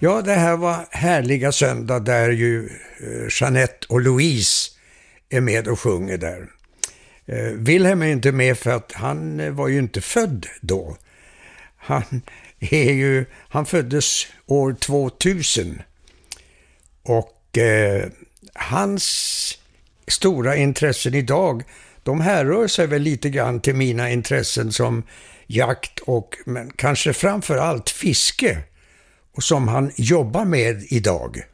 Ja, det här var härliga söndag där ju Jeanette och Louise är med och sjunger där. Wilhelm är inte med för att han var ju inte född då. Han föddes år 2000 och hans stora intressen idag, de härrör sig väl lite grann till mina intressen som jakt men kanske framför allt fiske, och som han jobbar med idag.